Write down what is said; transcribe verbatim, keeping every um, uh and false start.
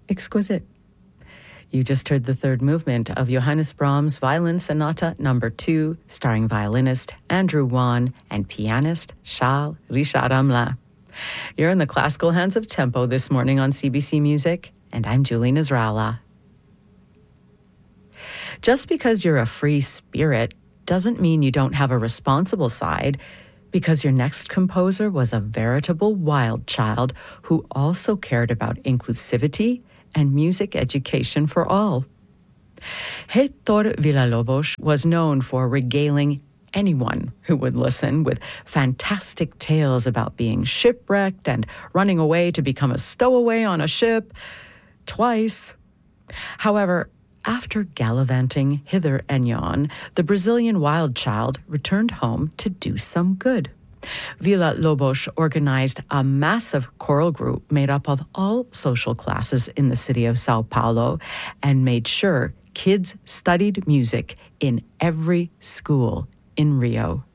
exquisite. You just heard the third movement of Johannes Brahms' Violin Sonata Number Two, starring violinist Andrew Wan and pianist Charles Richard Hamelin. You're in the classical hands of tempo this morning on C B C Music, and I'm Julie Nasrallah. Just because you're a free spirit doesn't mean you don't have a responsible side, because your next composer was a veritable wild child who also cared about inclusivity and music education for all. Héctor Villa-Lobos was known for regaling anyone who would listen with fantastic tales about being shipwrecked and running away to become a stowaway on a ship twice. However, after gallivanting hither and yon, the Brazilian wild child returned home to do some good. Villa-Lobos organized a massive choral group made up of all social classes in the city of Sao Paulo and made sure kids studied music in every school in Rio.